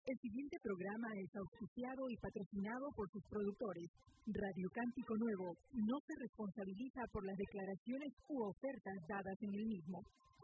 El siguiente programa es auspiciado y patrocinado por sus productores. Radio Cántico Nuevo no se responsabiliza por las declaraciones u ofertas dadas en el mismo.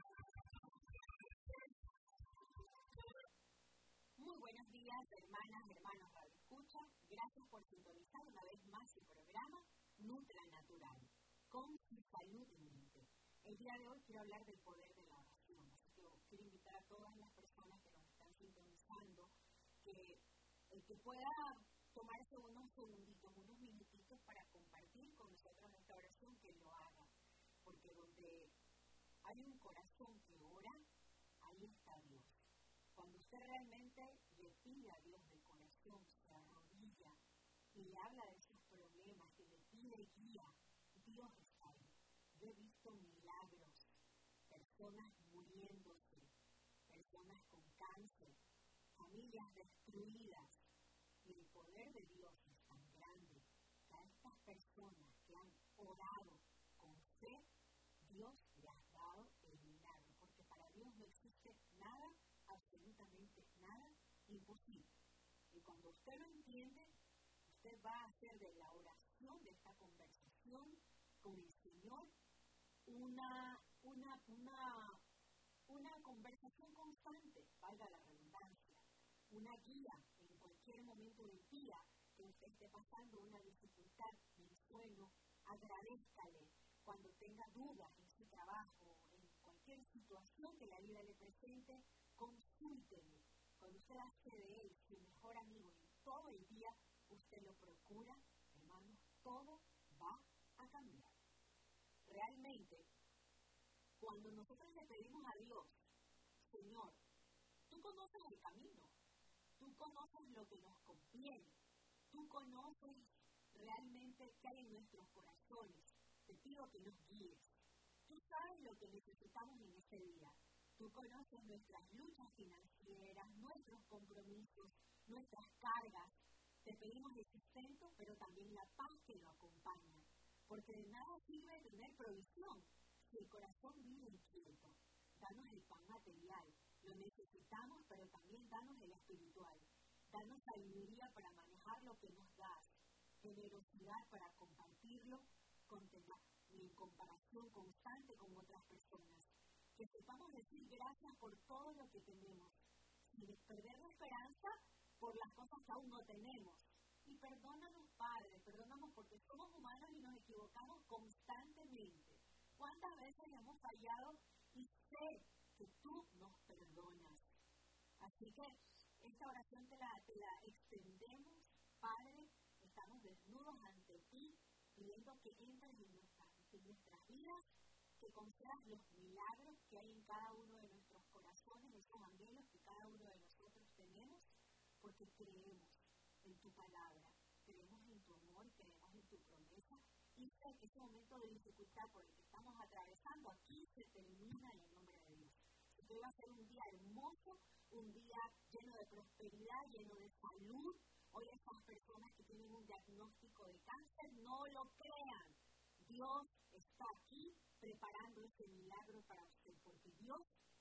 Muy buenos días, hermanas, hermanos Radio Escucha. Gracias por sintonizar una vez más su programa Nutra Natural, con su salud en mente. El día de hoy quiero hablar del poder de la oración. Así que quiero invitar a todas las personas que nos están sintonizando que el que pueda tomarse unos segunditos, unos minutitos para compartir con nosotros esta oración, que lo haga. Porque donde hay un corazón que ora, ahí está Dios. Cuando usted realmente le pide a Dios de corazón, se arrodilla y le habla de sus problemas, que le pide guía, Dios está ahí. Yo he visto milagros, personas muriéndose, personas con cáncer, familias destruidas, y el poder de Dios es tan grande que a estas personas que han orado con fe, Dios le ha dado el milagro, porque para Dios no existe nada, absolutamente nada imposible. Y cuando usted lo entiende, usted va a hacer de la oración, de esta conversación con el Señor, una conversación constante, valga la redundancia, una guía en cualquier momento del día que usted esté pasando una dificultad, un sueño, agradézcale. Cuando tenga dudas en su trabajo, en cualquier situación que la vida le presente, consúltele. Cuando usted hace de él su mejor amigo y todo el día usted lo procura, hermanos, todo va a cambiar. Realmente, cuando nosotros le pedimos a Dios, Señor, tú conoces el camino, tú conoces lo que nos conviene, tú conoces realmente qué hay en nuestros corazones, te pido que nos guíes. Tú sabes lo que necesitamos en ese día. Tú conoces nuestras luchas financieras, nuestros compromisos, nuestras cargas. Te pedimos el sustento, pero también la paz que lo acompaña. Porque de nada sirve tener provisión si el corazón vive inquieto. Danos el pan material, lo necesitamos, pero también danos el espiritual. Danos sabiduría para manejar lo que nos das, generosidad para compartirlo, en comparación constante con otras personas. Que sepamos decir gracias por todo lo que tenemos, sin perder la esperanza por las cosas que aún no tenemos. Y perdónanos, Padre, perdónanos porque somos humanos y nos equivocamos constantemente. ¿Cuántas veces hemos fallado? Y sé que tú nos perdonas. Así que esta oración te la extendemos, Padre. Estamos desnudos ante ti, pidiendo que entres en nuestras vidas, que concedas los milagros que hay en cada uno de nuestros corazones, esos anhelos que cada uno de nosotros tenemos, porque creemos en tu palabra, creemos en tu amor, creemos en tu promesa, y sé que ese momento de dificultad por el que estamos atravesando aquí se termina en el nombre de Dios. Hoy va a ser un día hermoso, un día lleno de prosperidad, lleno de salud. Hoy esas personas que tienen un diagnóstico de cáncer no lo crean. Dios está aquí preparando ese milagro para usted, porque Dios